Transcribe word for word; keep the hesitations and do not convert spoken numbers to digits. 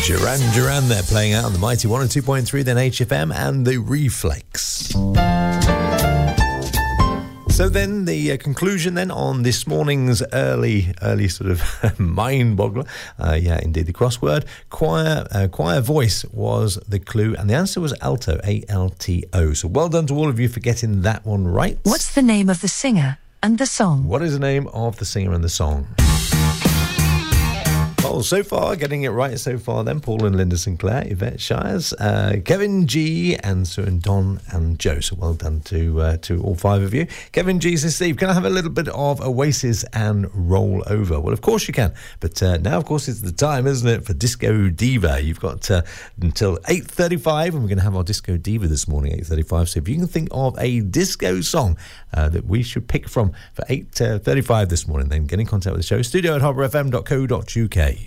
Duran Duran there, playing out on the mighty one oh two point three, then H F M and the Reflex. So then the uh, conclusion then on this morning's early, early sort of mind boggler. Uh, yeah, indeed, the crossword. Choir, uh, choir voice was the clue, and the answer was alto, A L T O. So well done to all of you for getting that one right. What's the name of the singer and the song? What is the name of the singer and the song? Well, so far, getting it right so far then, Paul and Linda Sinclair, Yvette Shires, uh, Kevin G, and Sue and Don and Joe. So well done to uh, to all five of you. Kevin G says, Steve, can I have a little bit of Oasis and Roll Over? Well, of course you can. But uh, now, of course, it's the time, isn't it, for Disco Diva. You've got uh, until eight thirty-five, and we're going to have our Disco Diva this morning, eight thirty-five. So if you can think of a disco song uh, that we should pick from for eight thirty-five this morning, then get in contact with the show, studio at harbour f m dot co dot u k.